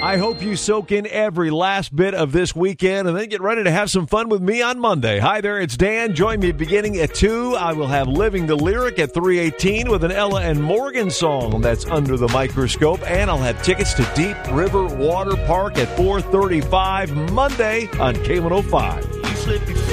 I hope you soak in every last bit of this weekend and then get ready to have some fun with me on Monday. Hi there, it's Dan. Join me beginning at 2. I will have Living the Lyric at 3:18 with an Ella and Morgan song that's Under the Microscope. And I'll have tickets to Deep River Water Park at 4:35 Monday on K105. You slip your